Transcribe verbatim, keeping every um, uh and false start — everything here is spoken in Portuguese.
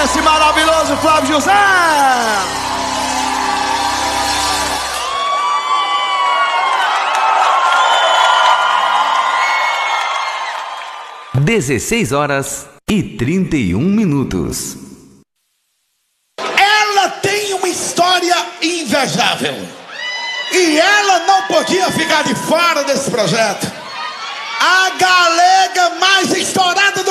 esse maravilhoso Flávio José. dezesseis horas e trinta e um minutos. Ela tem uma história invejável e ela não podia ficar de fora desse projeto. A galega mais estourada do